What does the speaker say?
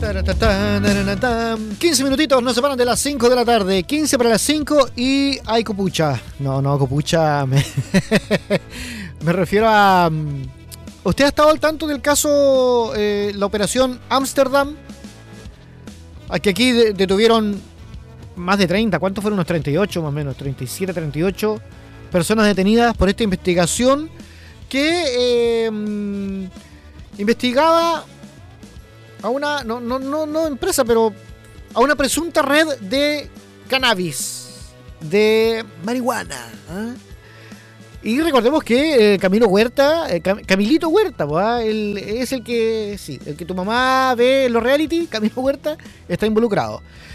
15 minutitos nos separan de las 5 de la tarde. 15 para las 5 y hay copucha. No, copucha. Me refiero a... ¿Usted ha estado al tanto del caso, la operación Ámsterdam? Que aquí detuvieron más de 30. ¿Cuántos fueron? Unos 38 más o menos. 37, 38 personas detenidas por esta investigación que investigaba a una, no empresa, pero a una presunta red de cannabis, de marihuana. Y recordemos que Camilo Huerta, Camilito Huerta, él es el que tu mamá ve en los reality. Camilo Huerta está involucrado.